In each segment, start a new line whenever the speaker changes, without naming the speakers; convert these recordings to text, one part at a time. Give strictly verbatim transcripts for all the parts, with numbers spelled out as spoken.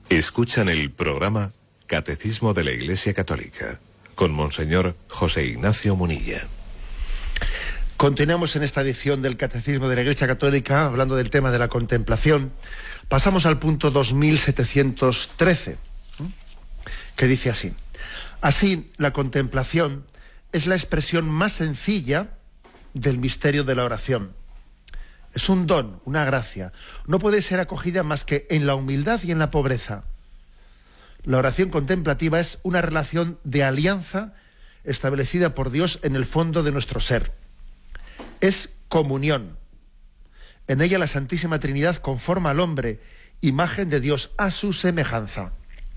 Escuchan el programa Catecismo de la Iglesia Católica con Monseñor José Ignacio Munilla.
Continuamos en esta edición del Catecismo de la Iglesia Católica hablando del tema de la contemplación. Pasamos al punto dos mil setecientos trece, que dice así: así, la contemplación es la expresión más sencilla del misterio de la oración. Es un don, una gracia. No puede ser acogida más que en la humildad y en la pobreza. La oración contemplativa es una relación de alianza establecida por Dios en el fondo de nuestro ser. Es comunión. En ella la Santísima Trinidad conforma al hombre, imagen de Dios a su semejanza.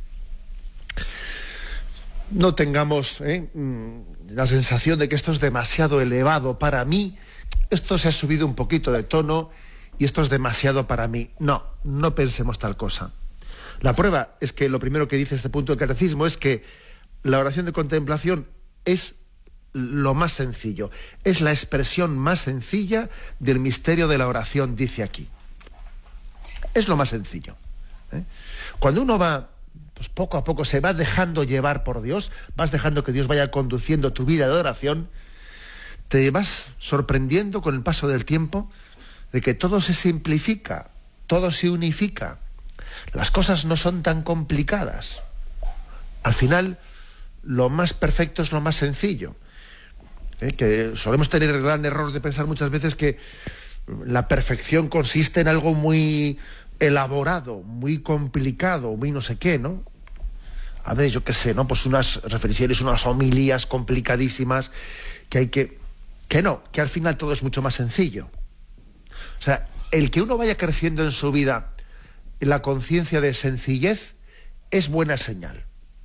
No tengamos ¿eh? la sensación de que esto es demasiado elevado para mí, esto se ha subido un poquito de tono y esto es demasiado para mí. No, no pensemos tal cosa. La prueba es que lo primero que dice este punto del catecismo es que la oración de contemplación es lo más sencillo, es la expresión más sencilla del misterio de la oración, dice aquí. Es lo más sencillo. ¿eh? Cuando uno va, pues poco a poco se va dejando llevar por Dios, vas dejando que Dios vaya conduciendo tu vida de oración, te vas sorprendiendo con el paso del tiempo de que todo se simplifica, todo se unifica. Las cosas no son tan complicadas. Al final, lo más perfecto es lo más sencillo. ¿Eh? Que solemos tener el gran error de pensar muchas veces que la perfección consiste en algo muy elaborado, muy complicado, muy no sé qué, ¿no? A ver, yo qué sé, ¿no? Pues unas reflexiones, unas homilías complicadísimas que hay que... Que no, que al final todo es mucho más sencillo. O sea, el que uno vaya creciendo en su vida en la conciencia de sencillez es buena señal.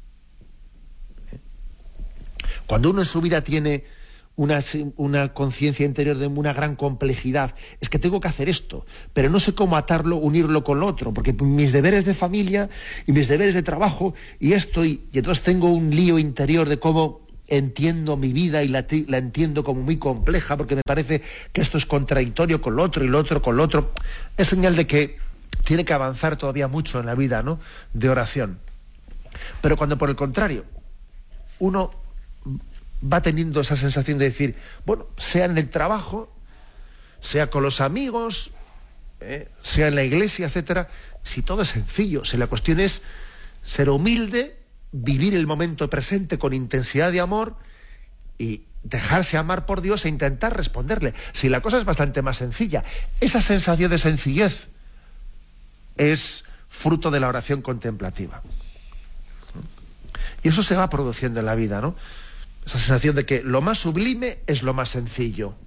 Cuando uno en su vida tiene una, una conciencia interior de una gran complejidad, es que tengo que hacer esto, pero no sé cómo atarlo, unirlo con lo otro, porque mis deberes de familia y mis deberes de trabajo y esto, y, y entonces tengo un lío interior de cómo entiendo mi vida y la, la entiendo como muy compleja porque me parece que esto es contradictorio con lo otro y lo otro con lo otro. Es señal de que tiene que avanzar todavía mucho en la vida, ¿no?, de oración. Pero cuando por el contrario uno va teniendo esa sensación de decir, bueno, sea en el trabajo, sea con los amigos, eh, sea en la iglesia, etcétera, si todo es sencillo, si la cuestión es ser humilde, vivir el momento presente con intensidad de amor y dejarse amar por Dios e intentar responderle. Si la cosa es bastante más sencilla, esa sensación de sencillez es fruto de la oración contemplativa. Y eso se va produciendo en la vida, ¿no? Esa sensación de que lo más sublime es lo más sencillo.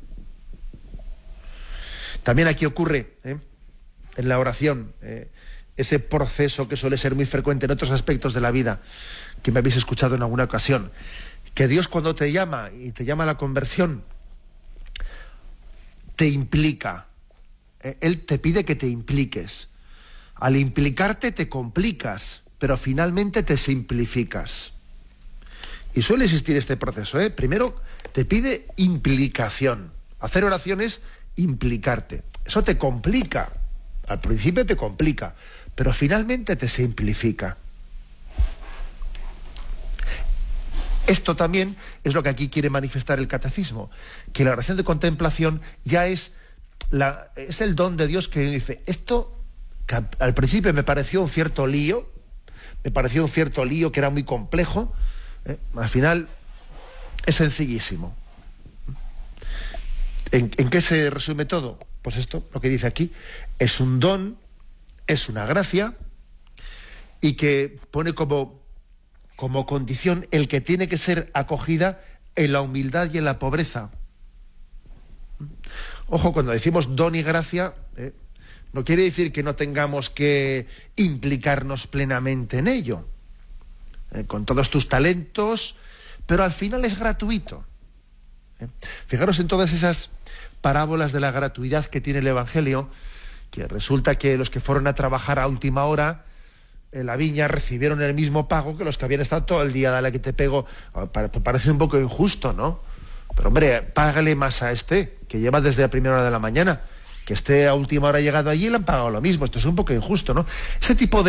También aquí ocurre, ¿eh? en la oración, eh, ese proceso que suele ser muy frecuente en otros aspectos de la vida, que me habéis escuchado en alguna ocasión, que Dios cuando te llama y te llama a la conversión, te implica. Él te pide que te impliques. Al implicarte te complicas, pero finalmente te simplificas. Y suele existir este proceso, ¿eh? Primero te pide implicación. Hacer oración es implicarte. Eso te complica. Al principio te complica, pero finalmente te simplifica. Esto también es lo que aquí quiere manifestar el catecismo, que la oración de contemplación ya es, la, es el don de Dios que dice, esto que al principio me pareció un cierto lío, me pareció un cierto lío que era muy complejo, ¿eh? Al final es sencillísimo. ¿En, ¿En qué se resume todo? Pues esto, lo que dice aquí, es un don, es una gracia, y que pone como, como condición el que tiene que ser acogida en la humildad y en la pobreza. Ojo, cuando decimos don y gracia, eh, no quiere decir que no tengamos que implicarnos plenamente en ello, eh, con todos tus talentos, pero al final es gratuito. Eh. Fijaros en todas esas parábolas de la gratuidad que tiene el Evangelio, que resulta que los que fueron a trabajar a última hora en la viña recibieron el mismo pago que los que habían estado todo el día. Dale que te pego. Parece un poco injusto, ¿no? Pero hombre, págale más a este, que lleva desde la primera hora de la mañana, que esté a última hora llegado allí y le han pagado lo mismo. Esto es un poco injusto, ¿no? Ese tipo de,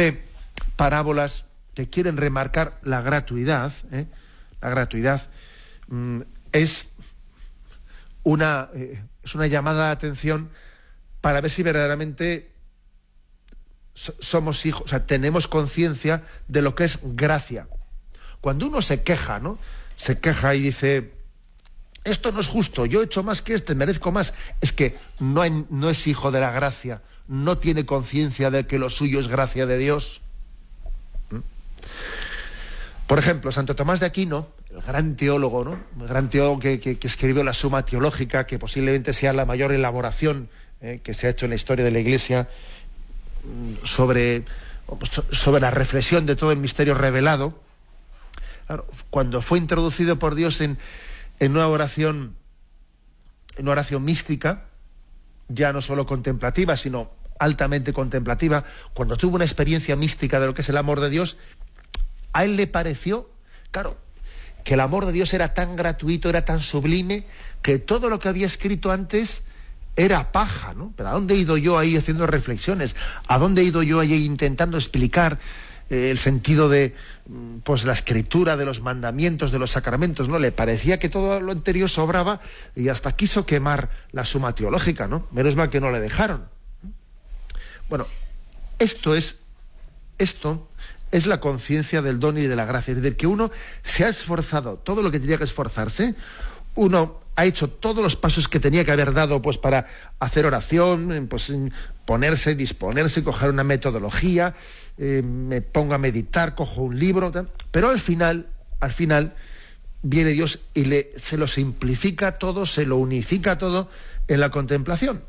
parábolas que quieren remarcar la gratuidad, ¿eh? la gratuidad, mm, es una eh, es una llamada de atención para ver si verdaderamente so- somos hijos, o sea, tenemos conciencia de lo que es gracia. Cuando uno se queja, ¿no? Se queja y dice, esto no es justo, yo he hecho más que este, merezco más. Es que no, hay, no es hijo de la gracia, no tiene conciencia de que lo suyo es gracia de Dios. ¿Mm? Por ejemplo, Santo Tomás de Aquino, el gran teólogo, ¿no? El gran teólogo que, que, que escribió la Suma Teológica, que posiblemente sea la mayor elaboración eh, que se ha hecho en la historia de la Iglesia sobre, sobre la reflexión de todo el misterio revelado. Claro, cuando fue introducido por Dios en, en una oración, en una oración mística, ya no solo contemplativa, sino altamente contemplativa, cuando tuvo una experiencia mística de lo que es el amor de Dios, a él le pareció, claro, que el amor de Dios era tan gratuito, era tan sublime, que todo lo que había escrito antes era paja, ¿no? Pero ¿a dónde he ido yo ahí haciendo reflexiones? ¿A dónde he ido yo ahí intentando explicar eh, el sentido de pues la escritura, de los mandamientos, de los sacramentos? ¿No? Le parecía que todo lo anterior sobraba y hasta quiso quemar la Suma Teológica, ¿no? Menos mal que no le dejaron. Bueno, esto es esto es la conciencia del don y de la gracia, es decir, que uno se ha esforzado todo lo que tenía que esforzarse, uno ha hecho todos los pasos que tenía que haber dado pues para hacer oración, pues ponerse, disponerse, coger una metodología, eh, me pongo a meditar, cojo un libro, tal, pero al final, al final viene Dios y le, se lo simplifica todo, se lo unifica todo en la contemplación.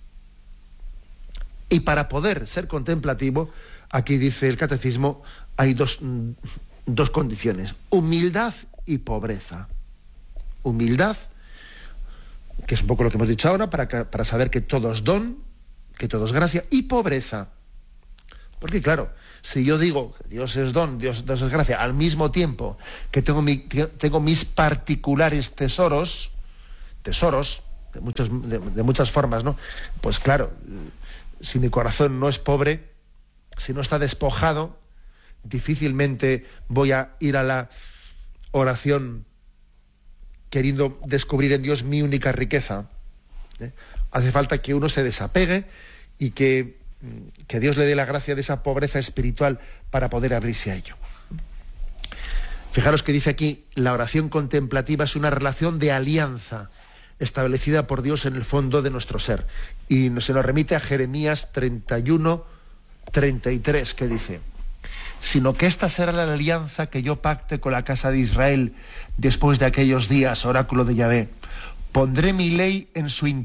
Y para poder ser contemplativo, aquí dice el catecismo, hay dos, dos condiciones: humildad y pobreza. Humildad, que es un poco lo que hemos dicho ahora, para, que, para saber que todo es don, que todo es gracia, y pobreza. Porque claro, si yo digo que Dios es don, Dios, Dios es gracia, al mismo tiempo que tengo, mi, tengo mis particulares tesoros, tesoros, de, muchos, de, de muchas formas, ¿no? Pues claro, si mi corazón no es pobre, si no está despojado, difícilmente voy a ir a la oración queriendo descubrir en Dios mi única riqueza. ¿Eh? Hace falta que uno se desapegue y que, que Dios le dé la gracia de esa pobreza espiritual para poder abrirse a ello. Fijaros que dice aquí, la oración contemplativa es una relación de alianza establecida por Dios en el fondo de nuestro ser. Y se nos remite a Jeremías treinta y uno, treinta y tres, que dice: sino que esta será la alianza que yo pacte con la casa de Israel después de aquellos días, oráculo de Yahvé. Pondré mi ley en su interior